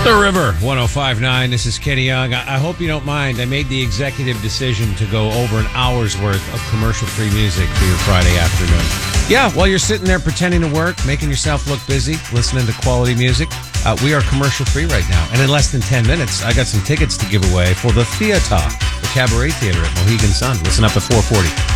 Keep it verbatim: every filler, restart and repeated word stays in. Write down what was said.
The River, one oh five point nine. This is Kenny Young. I, I hope you don't mind. I made the executive decision to go over an hour's worth of commercial-free music for your Friday afternoon. Yeah, while you're sitting there pretending to work, making yourself look busy, listening to quality music, uh, we are commercial-free right now. And in less than ten minutes, I got some tickets to give away for the Theater, the Cabaret Theater at Mohegan Sun. Listen up at four forty.